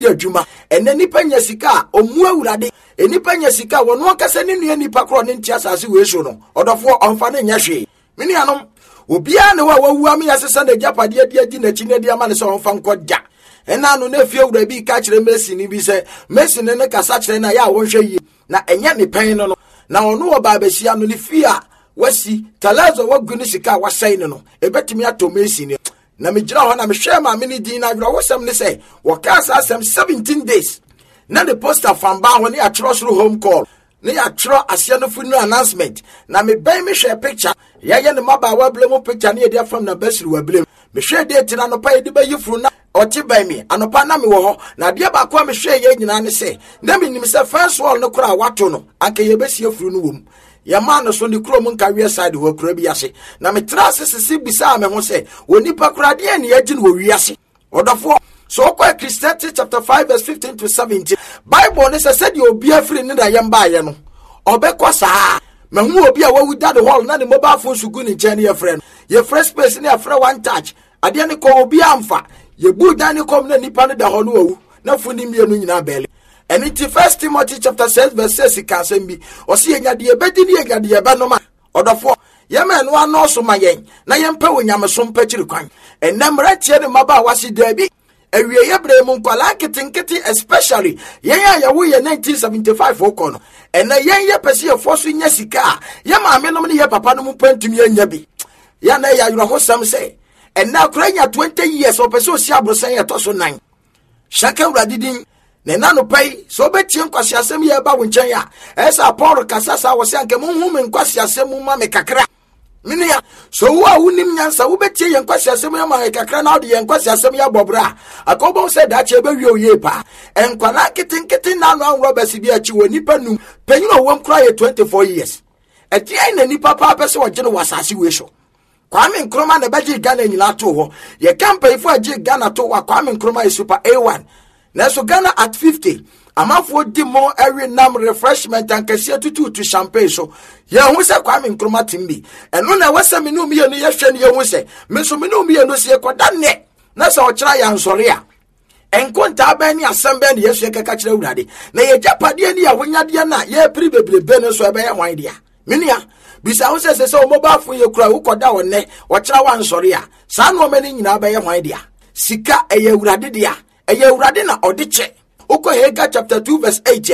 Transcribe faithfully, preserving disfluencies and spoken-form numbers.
adwuma ene nipa nya sika omu awurade enipa nya sika wono akase ne nua nipa kro ne ntia asase we so no odofo onfa ne nya hwe mini anom obia ne wa wawu am yasesa na japade adi adi na chi ne dia ma ne so onfa nkodja ena no na fie awura bi ka kire Messi ni bi se Messi ne ne kasa kire na ya wonhwe yi na enya ne pen no no na ono oba abehia no ne fie a wasi talazo wagu ne sika wasai ne no ebetimi ato Messi ne na me gira ho na me hwe ma me ni din na adro wosam ne say wakasa asem seventeen days na the poster from ba ho ne atro soro home call ne atro asia no fu no announcement na me ban me hwe picture ya ye ne maba wa blem picture ne dia from na basiri wa blem me hwe date na no pa ye de ba yifuru na oti ban me anopa na me wo ho na dia ba kwa me hwe ye nyina ne say na me nim say first wall no kura wato no anka ye besi afuru no wom ya man so ni krom nka we side wo kura bi ase na me tra sisi bisa me ho say oni pa kura de ne agi no wi ase odofo so kwa Ecclesiastes chapter five verse fifteen to seventeen Bible ne said you obi afri ne da yemba ye no obekọ saa me hu obi a wawu da the hall na the mobile phone sugu ni nche ne ye friend ye fresh space ne afra one touch ade ne ko obi amfa ye bu dan ne kom na nipa ne da ho no wawu na fu ni mienu nyina bele. And in First Timothy chapter six verse six can say me or see nya de ebedi ne nya de eba no ma odofo ye me no ano so ma yen na ye mpa wonyam so mpa kiri kwan enamra tie ne maba wasi dabi ewie ye bre mu nkwala kitinkiti especially yen ya ye wo ye nineteen seventy-five okono ena yen ye pese ye foso nya sika ye ma me no ne ye papa no mu pantumi anya bi ya na ya yuro ho sam say ena kura nya twenty years o pese o si abrosan ye to so nine shaka uradidin ne nanu pai so betie nkwasi asem ye ba wonchen ya esa Paul kasasa wo se anke mu hu me nkwasi asem mu ma me kakra minia so wo a wunim nyansa wo betie ye nkwasi asem ye ma me kakra na odi ye nkwasi asem ya bobra akobo se da che be wi oye pa enkwala kitinkitin na no anwo basi bi achi wo nipa num penyino wo nkra ye twenty-four years eti ai na nipa pa pese wo gene wasase we so Kwame Nkrumah na baji Ghana nyina to ho ye campaign for agi Ghana to wa Kwame Nkrumah is super A one. Na so Ghana at fifty amafo di mo every nam refreshment and kese tutu to champagne so ye hu se Kwame Nkrumah timbi eno na wasa me no me no ye hwe ne ye hu se me so me no me no se koda ne na se o kira ya nsore a enkonta ba ni asamba ne yesu keka kira urade na ye japade ni ya honyade na ye pri bebrebe no so ebe ye hwan dia minia bisa hu se se o mobile phone ye kura wo koda wo ne o kira wa nsore a sa no mani nyina ba ye hwan dia sika eye urade dia eye urade na odiche Oko Haggai chapter two verse eight